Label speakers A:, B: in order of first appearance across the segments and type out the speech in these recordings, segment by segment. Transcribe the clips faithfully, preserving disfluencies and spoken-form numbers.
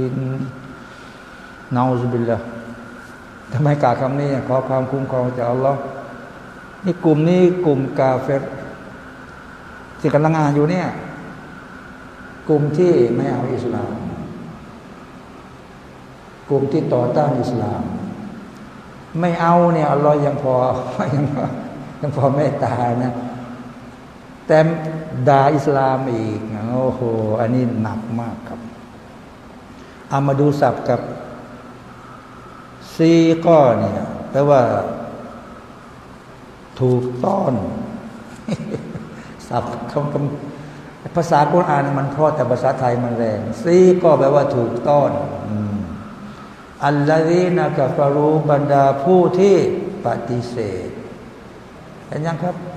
A: นนาอูซุบิลลาห์ทำไมกล่าวคำนี้ขอความคุ้มครองจากอัลลอฮ์นี่กลุ่มนี้กลุ่มกาเฟรที่กำลังอ่านอยู่เนี่ยกลุ่มที่ไม่เอาอิสลามกลุ่มที่ต่อต้านอิสลามไม่เอาเนี่ยอัลลอฮ์ยังพอยังพอยังพอเมตตานะแต่ด่าอิสลามอีกโอ้โหอันนี้หนักมากครับเอามาดูศัพท์กับซีก็เนี่ยแปลว่าถูกต้อนศัพท์คำภาษากุรอานมันเพราะแต่ภาษาไทยมันแรงซีก็แปลว่าถูกต้อนอัลลอฮีนะกะฟารูบรรดาผู้ที่ปฏิเสธเห็นยังครับ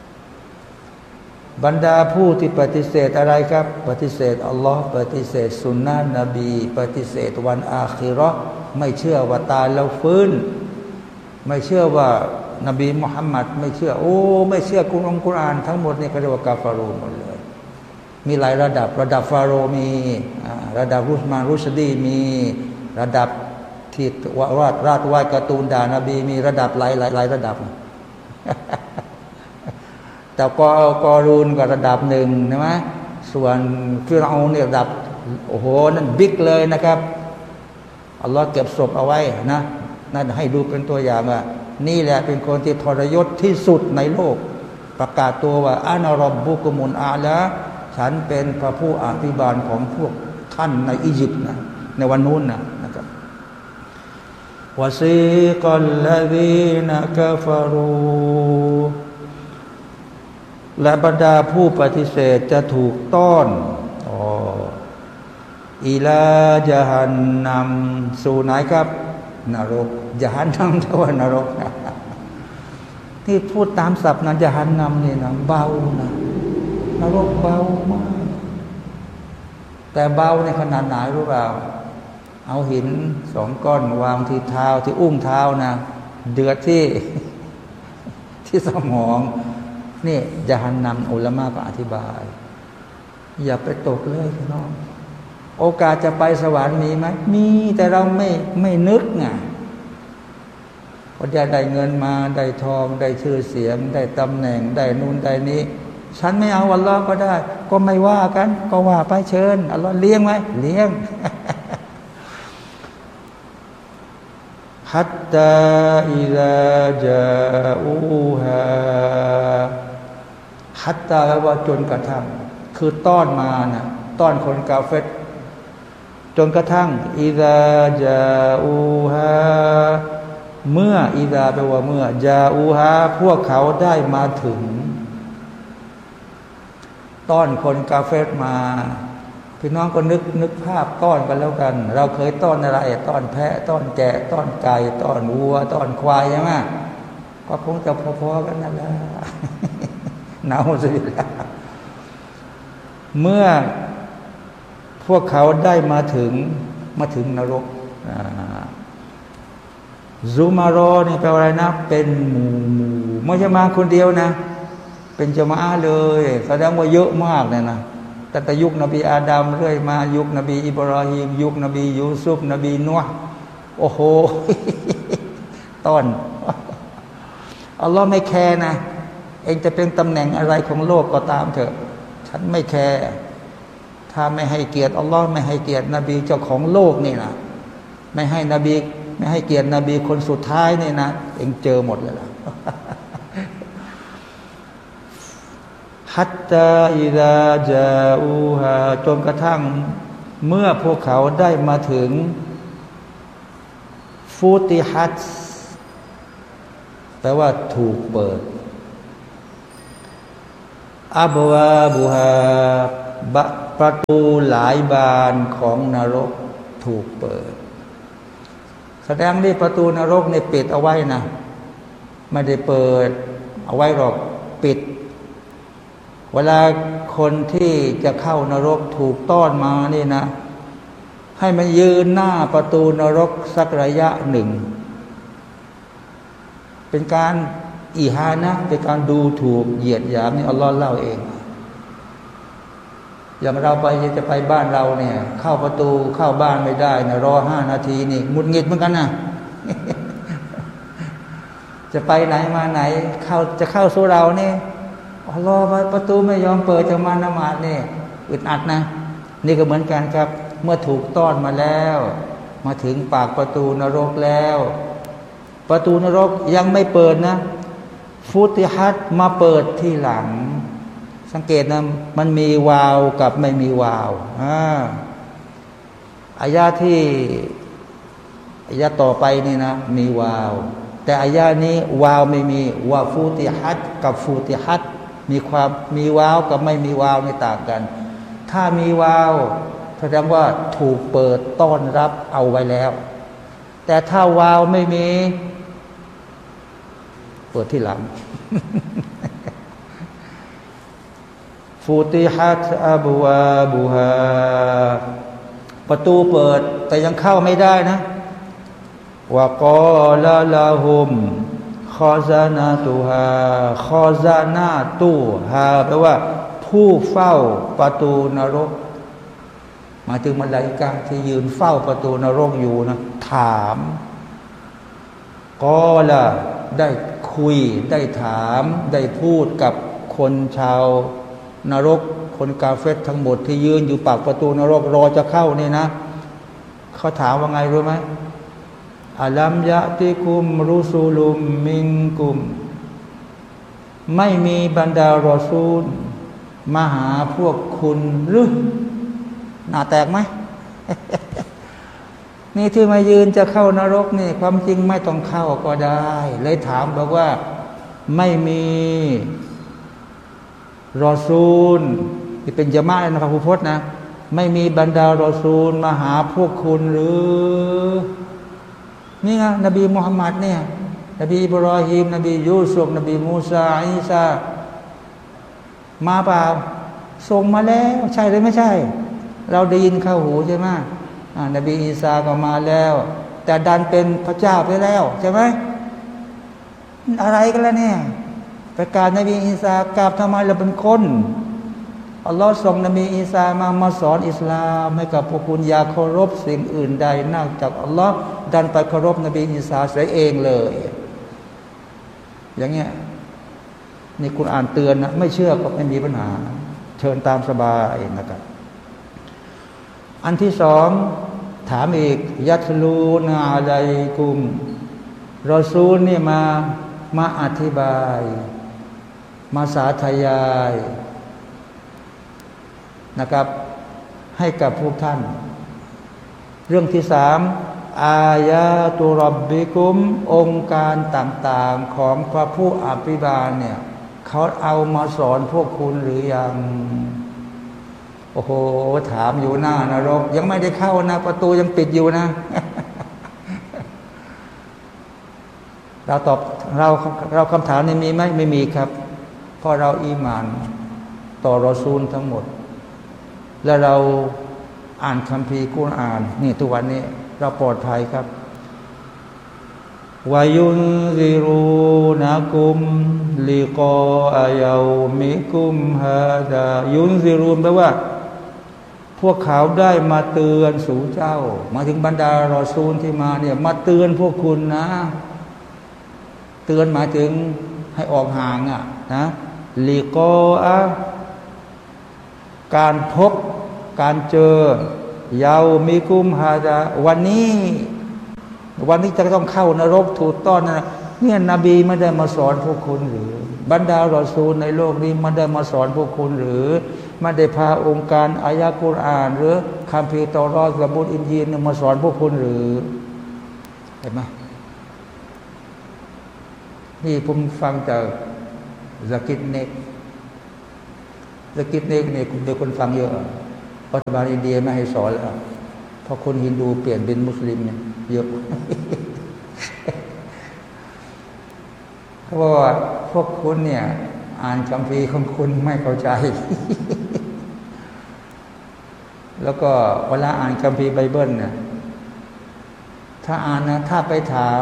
A: บรรดาผู้ที่ปฏิเสธอะไรครับปฏิเสธอัลลอฮ์ปฏิเสธสุนนะนบีปฏิเสธวันอาคิเราะห์ไม่เชื่อว่าตายแล้วฟื้นไม่เชื่อว่านบีมุฮัมมัดไม่เชื่อโอ้ไม่เชื่อกุรอานกุรอานทั้งหมดนี่เขาเรียกว่ากาฟารูหมดเลยมีหลายระดับระดับฟาโรห์มีระดับรุสมานรุชดีมีระดับที่วาดราดวาดการ์ตูนด่านบีมีระดับหลายหลายหลายระดับแต่กอกอรูนก็ระดับหนึ่งใช่ไหมส่วนฟิรเอาเนี่ยระดับโอ้โหนั่นบิ๊กเลยนะครับอัลลอฮ์เก็บศพเอาไว้นะนั่นให้ดูเป็นตัวอย่างว่านี่แหละเป็นคนที่ทรยศที่สุดในโลกประกาศตัวว่าอานะร็อบบุกุมุลอาลาฉันเป็นพระผู้อภิบาลของพวกท่านในอียิปต์นะในวันนู้นนะนะครับวะซีกัลลซีนะกะฟารูและบรรดาผู้ปฏิเสธจะถูกต้อนอ๋ออิลาญะฮันนัมสู่ไหนครับนรกญะฮันนัมที่ว่านรกที่พูดตามศัพท์นั้นญะฮันนัมนี่นะเบานะนรกเบามากแต่เบาในขนาดไหนรู้เปล่าเอาหินสองก้อนวางที่เท้าที่อุ้งเท้านะเดือดที่ที่สมองนี่ญะฮันนัมอุลามะก็อธิบายอย่าไปตกเลยพี่น้องโอกาสจะไปสวรรค์มีไหมมีแต่เราไม่ไม่นึกไงพอจะได้เงินมาได้ทองได้ชื่อเสียงได้ตำแหน่งได้นู่นได้นี้ฉันไม่เอาอัลลอฮ์ก็ได้ก็ไม่ว่ากันก็ว่าไปเชิญอัลลอฮ์เลี้ยงไหมเลี้ยงฮัตตาอิซาจาอูฮาฮัตตาแปลว่าจนกระทั่งคือต้อนมานะต้อนคนกาเฟรจนกระทั่งอิซาจาอูฮาเมื่ออิซาแปลว่าเมื่อจาอูฮาพวกเขาได้มาถึงต้อนคนกาเฟรมาพี่น้องก็นึกนึกภาพต้อนกันแล้วกันเราเคยต้อนอะไรต้อนแพะต้อนแกะต้อนไก่ต้อนวัวต้อนควายใช่ไหมก็คงจะพอๆกันนั่นแหละหนาวสุดแล้วเมื่อพวกเขาได้มาถึงมาถึงนรกซูมารอนี่แปลว่าอะไรนะเป็นหมู่หมู่ไม่ใช่มาคนเดียวนะเป็นจามะห์เลยแสดงว่าเยอะมากเลยนะตั้งแต่ยุคนบีอาดัมเรื่อยมายุคนบีอิบราฮิมยุคนบียูซุฟนบีนัวห์โอ้โหต้อนอัลลอฮ์ไม่แคร์นะเองจะเป็นตำแหน่งอะไรของโลกก็ตามเถอะฉันไม่แคร์ถ้าไม่ให้เกียรติอัลลอฮ์ไม่ให้เกียรตินบีเจ้าของโลกนี่นะไม่ให้นบีไม่ให้เกียรตินบีคนสุดท้ายนี่นะเองเจอหมดเลยล่ะฮัตตาอิซาจาอูฮาจนกระทั่งเมื่อพวกเขาได้มาถึงฟูติฮัตแปลว่าถูกเปิดอับวาบุฮาประตูหลายบานของนรกถูกเปิดแสดงที่ประตูนรกในปิดเอาไว้นะไม่ได้เปิดเอาไว้หรอกปิดเวลาคนที่จะเข้านรกถูกต้อนมานี่นะให้มันยืนหน้าประตูนรกสักระยะหนึ่งเป็นการอิฮานะเป็นการดูถูกเหยียดหยามนี่อัลลอฮ์เล่าเองอย่างเราไปจะไปบ้านเราเนี่ยเข้าประตูเข้าบ้านไม่ได้นะรอห้านาทีนี่หงุดหงิดเหมือนกันนะจะไปไหนมาไหนเข้าจะเข้าสู่เราเนี่ยรอประตูไม่ยอมเปิดจะมานมาดเนี่ยอึดอัดนะนี่ก็เหมือนกันครับเมื่อถูกต้อนมาแล้วมาถึงปากประตูนรกแล้วประตูนรกยังไม่เปิดนะฟุติฮัดมาเปิดที่หลังสังเกตนะมันมีวาล์วกับไม่มีวาล์วอ่าอายะที่อายะต่อไปนี่นะมีวาล์วแต่อายะนี้วาล์วไม่มีวาฟุติฮัดกับฟุติฮัดมีความมีวาล์วกับไม่มีวาล์วนี่ต่างกันถ้ามีวาล์วแสดงว่าถูกเปิดต้อนรับเอาไว้แล้วแต่ถ้าวาล์วไม่มีเปิดที่หลังฟูติฮัตอับวาบุฮาประตูเปิดแต่ยังเข้าไม่ได้นะวะกอลาลาฮุมคอซานาตูฮาคอซานาตูฮาแปลว่าผู้เฝ้าประตูนรกหมายถึงมลาอิกะห์ที่ยืนเฝ้าประตูนรกอยู่นะถามกอละได้คุยได้ถามได้พูดกับคนชาวนรกคนกาเฟรทั้งหมดที่ยืนอยู่ปากประตูนรกรอจะเข้านี่นะเขาถามว่าไงรู้ไหมอัลัมยะติกุมรุสูลุมมิงกุมไม่มีบรรดารอซูลมาหาพวกคุณหรือหน้าแตกไหม นี่ที่มายืนจะเข้านรกนี่ความจริงไม่ต้องเข้าก็ได้เลยถามบอกว่าไม่มีรอซูลที่เป็นญะมาอะห์นะครับผู้พจน์นะไม่มีบรรดารอซูลมาหาพวกคุณหรือนี่ไงนบีมุฮัมมัดเนี่ยนบีอิบรอฮีมนบียูซุฟนบีมูซาอีซามาเปล่าส่งมาแล้วใช่หรือไม่ใช่เราได้ยินเข้าหูใช่ไหมนบีอีสาก็มาแล้วแต่ดันเป็นพระเจ้าไปแล้วใช่ไหมอะไรกันล่ะเนี่ยประกาศนบีอีสากราบทำไมเราเป็นคนอัลลอฮ์ส่งนบีอีสามามาสอนอิสลามให้กับพวกคุณอย่าเคารพสิ่งอื่นใดนอกจากอัลลอฮ์ดันไปเคารพนบีอีสาเสียเองเลยอย่างเงี้ยนี่คุณอ่านเตือนนะไม่เชื่อก็ไม่มีปัญหาเชิญตามสบายนะครับอันที่สองถามอีกยัตลูนาอะลัยกุมรอซูลนี่มามาอธิบายมาสาธยายนะครับให้กับพวกท่านเรื่องที่สามอายาตุรับบิกุมองค์การต่างๆของพระผู้อภิบาลเนี่ยเขาเอามาสอนพวกคุณหรือยังโอ้โหถามอยู่หน้านรกยังไม่ได้เข้านะประตูยังปิดอยู่นะ เราตอบเราเราคำถามนี้มีไหมไม่มีครับเพราะเราอีหม่านต่อรอซูลทั้งหมดและเราอ่านคัมภีร์กุรอานนี่ทุกวันนี้เราปลอดภัยครับวายุนซิรูนะกุมลิกออาเยามิกุมฮาดายุนซิรูนแปลว่าพวกเขาได้มาเตือนสู่เจ้ามาถึงบรรดารอซูลที่มาเนี่ยมาเตือนพวกคุณนะเตือนหมายถึงให้ออกห่างอ่ะนะลิกออาการพบการเจอเยามิกุมฮาดาวันนี้วันนี้จะต้องเข้านรกถูกต้อนนะเนี่ยนบีไม่ได้มาสอนพวกคุณหรือบรรดารอซูลในโลกนี้ไม่ได้มาสอนพวกคุณหรือไม่ได้พาองค์การอายะกุรอานหรือคัมภีร์เตารอดกับบุตรอินจีลมาสอนพวกคุณหรือเห็นไหมนี่ผมฟังจากซะกิดเนกซะกิดเนกเนี่ยคุณเด็กคนฟังเยอะรัฐบาลอินเดียไม่ให้สอนแล้วเพราะคนฮินดูเปลี่ยนเป็นมุสลิมเนี่ยเยอะเขาบอกว่าพวกคุณเนี่ยอ่านคัมภีร์ของคุณไม่เข้าใจ แล้วก็เวลาอ่านคัมภีร์ไบเบิลเนี่ยถ้าอ่านนะถ้าไปถาม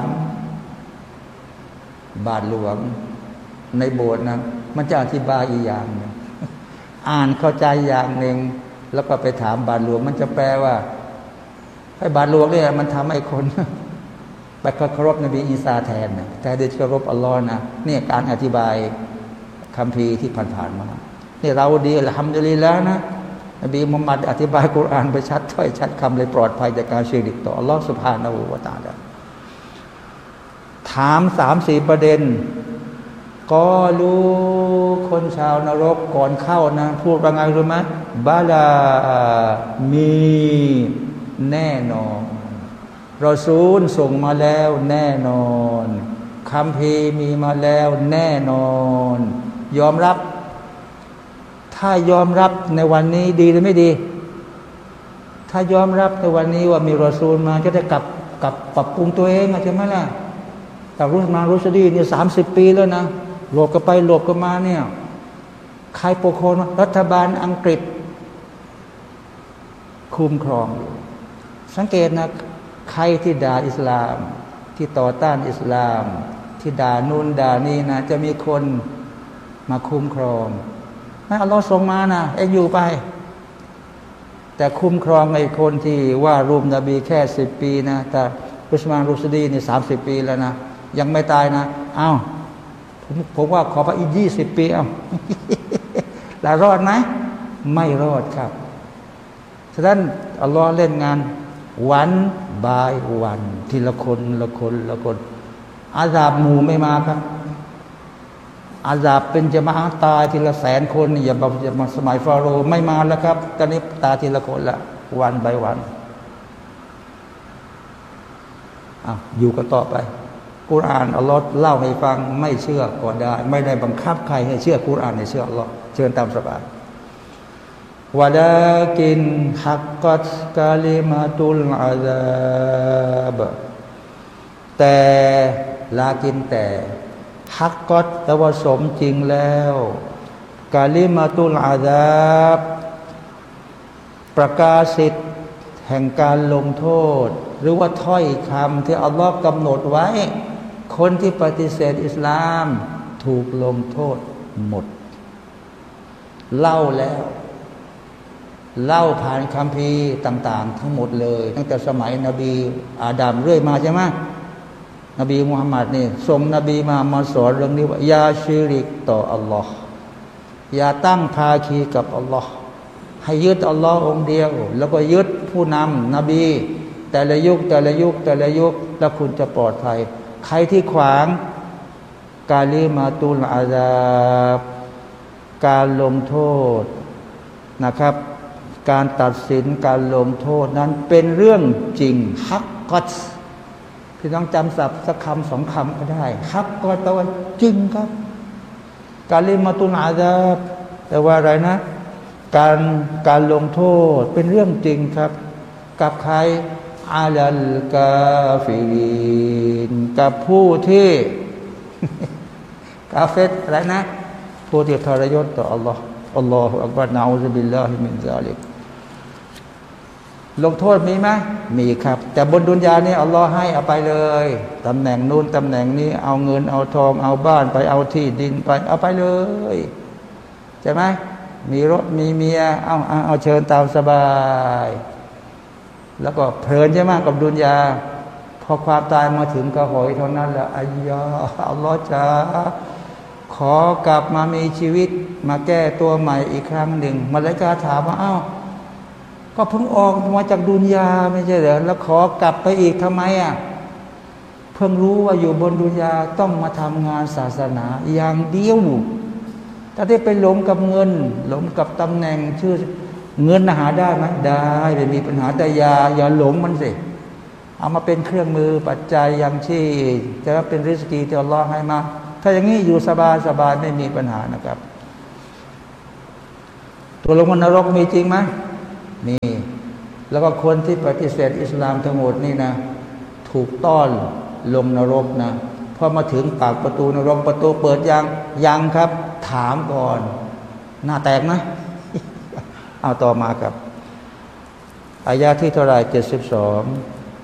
A: บาทหลวงในโบสถ์นะมันจะอธิบายอีกอย่างนึงอ่านเข้าใจอย่างหนึ่งแล้วก็ไปถามบาทหลวงมันจะแปลว่าให้บาทหลวงเนี่ยมันทำให้คนไปเคารพนบีอีสาแทนนะแต่เดี๋ยวเคารพอัลลอฮ์นะเนี่ยการอธิบายคัมภีร์ที่ผ่านๆมานี่เราดีอัลฮัมดุลิลละห์นะนบีมุฮัมมัดอธิบายกุรอานไปชัดถ้อยชัดคำเลยปลอดภัยจากการชิริกต่ออัลลอฮ์ซุบฮานะฮูวะตะอาลาถามสามสี่ประเด็นก็รู้คนชาวนรกก่อนเข้านะพูดว่าไงรู้ไหมบาลามีแน่นอนรอซูลส่งมาแล้วแน่นอนคัมภีร์มีมาแล้วแน่นอนยอมรับถ้ายอมรับในวันนี้ดีหรือไม่ดีถ้ายอมรับในวันนี้ว่ามีรอซูลมาจะได้กลับกลับปรับปรุงตัวเองใช่ไหมล่ะแต่รุสมารุสดีเนี่ยสามสิบปีแล้วนะหลบกันไปหลบกันมาเนี่ยใครปกครองรัฐบาลอังกฤษคุมครองอยู่สังเกตนะใครที่ด่าอิสลามที่ต่อต้านอิสลามที่ด่านู่นด่านี่นะจะมีคนมาคุ้มครองนั่นอัลลอฮ์ส่งมานะเองอยู่ไปแต่คุ้มครองไอ้คนที่ว่ารุมนบีแค่สิบปีนะแต่อุสมานรุสดีนี่สามสิบปีแล้วนะยังไม่ตายนะเอ้าผมผมว่าขอไปอีกยี่สิบปีเอ้าแล้วรอดไหมไม่รอดครับฉะนั้นอัลลอฮ์เล่นงานวันบายวันทีละคนละคนละคนอาซาบหมู่ไม่มาครับอาซาบเป็นจะมาตายทีละแสนคนอย่าบอกอย่ามาสมัยฟาโรห์ไม่มาแล้วครับตอนนี้ตายทีละคนละวันบายวันอ้าวอยู่กันต่อไปกุรอานอัลลอฮ์เล่าให้ฟังไม่เชื่อก็ได้ไม่ได้บังคับใครให้เชื่อกุรอานให้เชื่ออัลลอฮ์เชิญตามสบายวะลากินฮักกัตกาลิมาตุลอาซาบแต่ลากินแต่ฮักกัตแต่ว่าสมจริงแล้วกาลิมาตุลอาซาบประกาศสิทธิ์แห่งการลงโทษหรือว่าถ้อยคำที่อัลลอฮ์กำหนดไว้คนที่ปฏิเสธอิสลามถูกลงโทษหมดเล่าแล้วเล่าผ่านคัมภีร์ต่างๆทั้งหมดเลยตั้งแต่สมัยนบีอาดัมเรื่อยมาใช่ไหมนบีมุฮัมมัดนี่ส่งนบีมามาสอนเรื่องนี้ว่าอย่าชิริกต่ออัลลอฮ์อย่าตั้งภาคีกับอัลลอฮ์ให้ยึดอัลลอฮ์องเดียวแล้วก็ยึดผู้นำนบีแต่ละยุคแต่ละยุคแต่ละยุคแล้วคุณจะปลอดภัยใครที่ขวางกาลิมาตุลอาซาบการลงโทษนะครับการตัดสินการลงโทษนั้นเป็นเรื่องจริงฮักกัตพี่น้องจำศัพท์สักคำสองคำก็ได้ฮักกัตแปลว่าจริงครับกาลิมาตุลอาซาบแต่ว่าอะไรนะการการลงโทษเป็นเรื่องจริงครับกับใครอาลัลกาฟิรินกับผู้ที่กาเฟรอะไรนะผู้ที่ทรยศต่ออัลลอฮ์อัลลอฮฺอักบัรนะอูซุบิลลาฮิมินซาลิกลงโทษมีไหมมีครับแต่บนดุนยานี่อัลลอฮ์ให้เอาไปเลยตำแหน่งนู้นตำแหน่งนี้เอาเงินเอาทองเอาบ้านไปเอาที่ดินไปเอาไปเลยใช่ไหมมีรถมีเมียเอาเอาเอาเชิญตามสบายแล้วก็เพลินใช่ไหมกับดุนยาพอความตายมาถึงก็หอยเท่านั้นแหละอัลลอฮฺอัลลอฮฺจะขอกลับมามีชีวิตมาแก้ตัวใหม่อีกครั้งหนึ่งมาเลกาถามว่าอ้าวก็เพิ่งออกมาจากดุนยาไม่ใช่เหรอแล้วขอกลับไปอีกทำไมอ่ะเพิ่งรู้ว่าอยู่บนดุนยาต้องมาทำงานศาสนาอย่างเดียวถ้าได้ไปหลงกับเงินหลงกับตำแหน่งชื่อเงินหาได้ไหมได้ไม่มีปัญหาแต่อย่าอย่าหลงมันสิเอามาเป็นเครื่องมือปัจจัยยังชีพจะเป็นริสกีที่อัลลอฮ์ให้มาถ้าอย่างนี้อยู่สบายสบายไม่มีปัญหานะครับตัวลงนรกมีจริงไหมมีแล้วก็คนที่ปฏิเสธอิสลามทั้งหมดนี่นะถูกต้อนลงนรกนะพอมาถึงปากประตูนรกประตูเปิดยังยังครับถามก่อนหน้าแตกนะเอาต่อมาครับอายะที่เท่าไหร่เจ็ดสิบสอง